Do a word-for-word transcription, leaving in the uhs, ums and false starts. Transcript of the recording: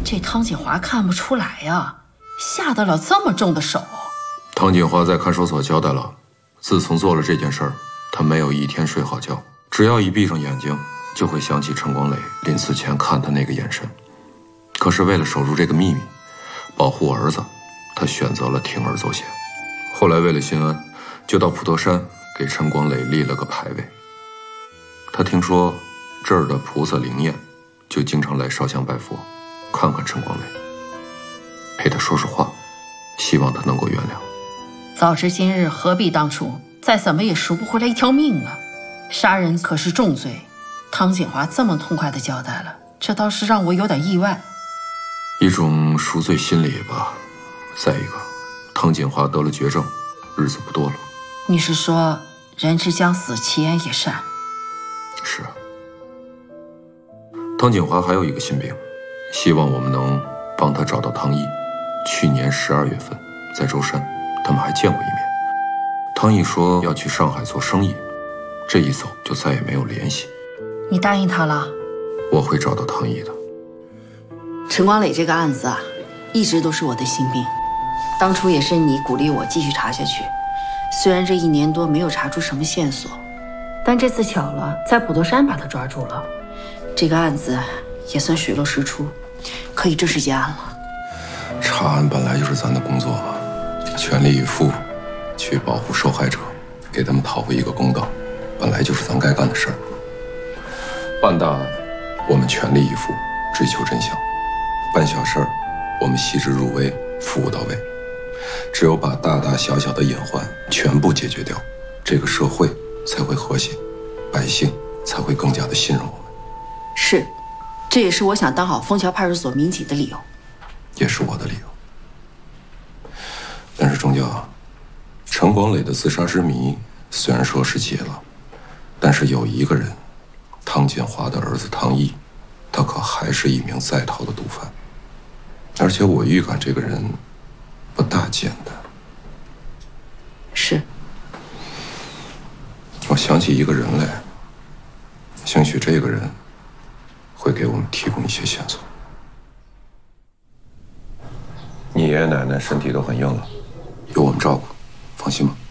这汤锦华看不出来呀，下得了这么重的手。 汤锦华在看守所交代了，自从做了这件事儿，他没有一天睡好觉，只要一闭上眼睛，就会想起陈光磊临死前看他那个眼神。可是为了守住这个秘密，保护儿子，他选择了铤而走险。后来为了心安，就到普陀山给陈光磊立了个牌位。他听说这儿的菩萨灵验，就经常来烧香拜佛，看看陈光磊，陪他说说话，希望他能够原谅。 早知今日，何必当初？再怎么也赎不回来一条命啊！杀人可是重罪，汤锦华这么痛快地交代了，这倒是让我有点意外。 一种赎罪心理吧。再一个，汤锦华得了绝症，日子不多了。 你是说人之将死，其言也善？ 是啊。汤锦华还有一个心病，希望我们能帮他找到汤毅。去年十二月份，在舟山，他们还见过一面。汤毅说要去上海做生意，这一走就再也没有联系。 你答应他了？ 我会找到汤毅的。 陈光磊这个案子啊，一直都是我的心病。当初也是你鼓励我继续查下去，虽然这一年多没有查出什么线索，但这次巧了，在普陀山把他抓住了，这个案子也算水落石出，可以正式结案了。 查案本来就是咱的工作嘛，全力以赴去保护受害者，给他们讨回一个公道，本来就是咱该干的事儿。办大案，我们全力以赴追求真相；办小事儿，我们细致入微，服务到位。只有把大大小小的隐患全部解决掉，这个社会才会和谐，百姓才会更加的信任我们。 是，这也是我想当好枫桥派出所民警的理由， 也是我的理由。但是钟教，陈光磊的自杀之谜虽然说是解了，但是有一个人，汤锦华的儿子汤毅，他可还是一名在逃的毒贩，而且我预感这个人不大简单。 是。 我想起一个人来，兴许这个人会给我们提供一些线索。你爷爷奶奶身体都很硬了，有我们照顾，放心吧。